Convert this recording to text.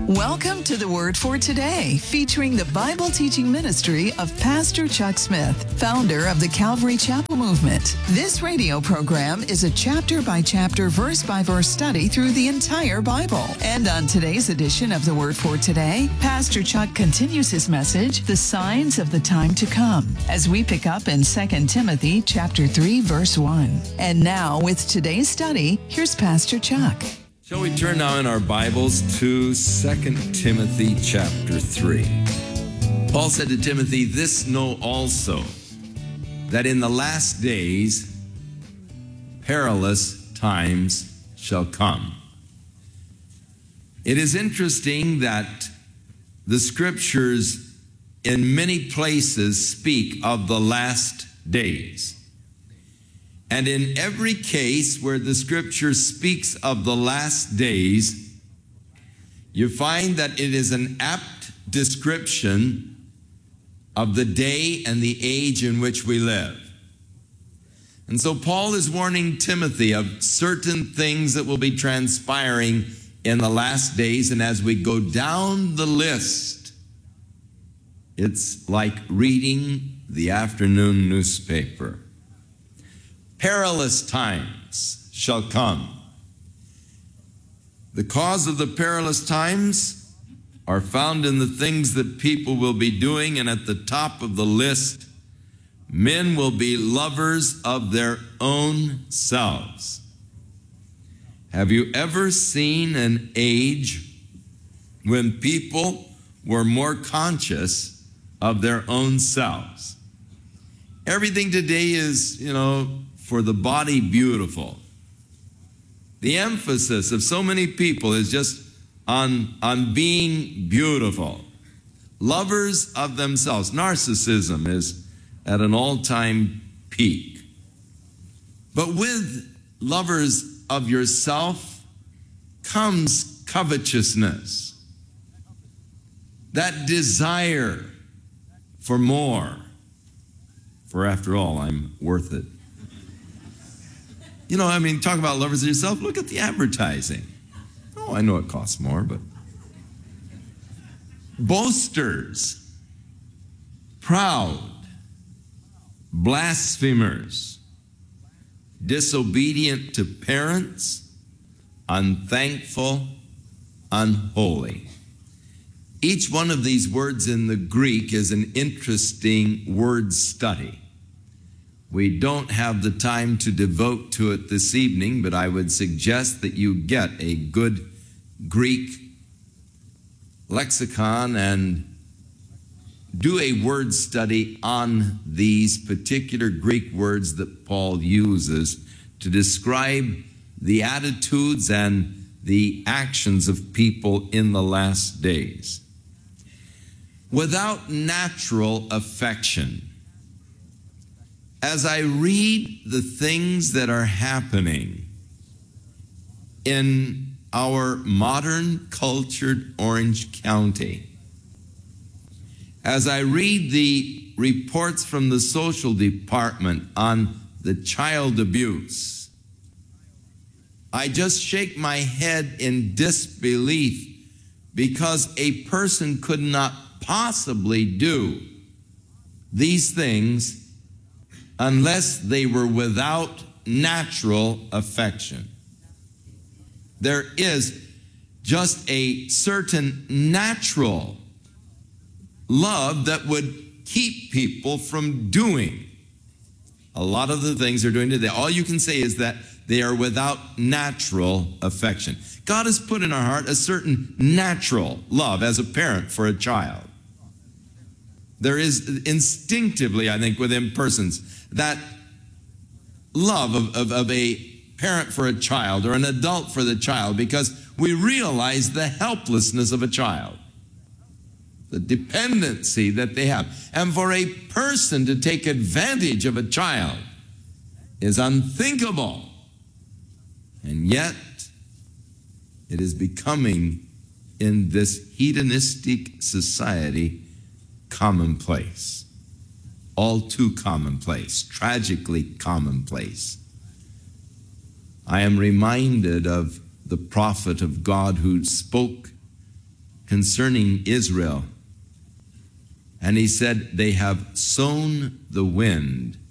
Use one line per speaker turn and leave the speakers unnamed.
Welcome to the Word for Today, featuring the Bible teaching ministry of Pastor Chuck Smith, founder of the Calvary Chapel Movement. This radio program is a chapter-by-chapter, verse-by-verse study through the entire Bible. And on today's edition of the Word for Today, Pastor Chuck continues his message, The Signs of the Time to Come, as we pick up in 2 Timothy chapter 3, verse 1. And now, with today's study, here's Pastor Chuck.
Shall we turn now in our Bibles to 2 Timothy chapter 3. Paul said to Timothy, "This know also, that in the last days perilous times shall come." It is interesting that the scriptures in many places speak of the last days. And in every case where the scripture speaks of the last days, you find that it is an apt description of the day and the age in which we live. And so Paul is warning Timothy of certain things that will be transpiring in the last days. And as we go down the list, it's like reading the afternoon newspaper. Perilous times shall come. The cause of the perilous times are found in the things that people will be doing, and at the top of the list, men will be lovers of their own selves. Have you ever seen an age when people were more conscious of their own selves? Everything today is, for the body beautiful. The emphasis of so many people is just on being beautiful. Lovers of themselves. Narcissism is at an all-time peak. But with lovers of yourself comes covetousness. That desire for more. For after all, I'm worth it. Talk about lovers of yourself. Look at the advertising. Oh, I know it costs more, but. Boasters, proud, blasphemers, disobedient to parents, unthankful, unholy. Each one of these words in the Greek is an interesting word study. We don't have the time to devote to it this evening, but I would suggest that you get a good Greek lexicon and do a word study on these particular Greek words that Paul uses to describe the attitudes and the actions of people in the last days. Without natural affection, as I read the things that are happening in our modern cultured Orange County, as I read the reports from the social department on the child abuse, I just shake my head in disbelief, because a person could not possibly do these things unless they were without natural affection. There is just a certain natural love that would keep people from doing a lot of the things they're doing today. All you can say is that they are without natural affection. God has put in our heart a certain natural love as a parent for a child. There is instinctively, I think, within persons, that love of a parent for a child or an adult for the child, because we realize the helplessness of a child, the dependency that they have. And for a person to take advantage of a child is unthinkable. And yet, it is becoming, in this hedonistic society, commonplace. All too commonplace, tragically commonplace. I am reminded of the prophet of God who spoke concerning Israel. And he said, they have sown the wind